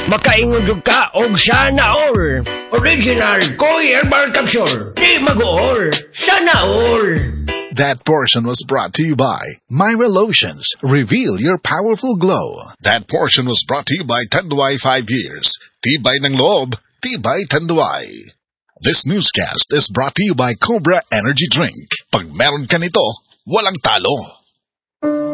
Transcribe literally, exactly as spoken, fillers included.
Makaingod ka og sana all. Original Koy Herbal Capsule. Di mag-all. Sana all. That portion was brought to you by Myra Lotions. Reveal your powerful glow. That portion was brought to you by Tanduay five years. Tibay ng loob, tibay Tanduay. This newscast is brought to you by Cobra Energy Drink. Pag meron ka nito, walang talo.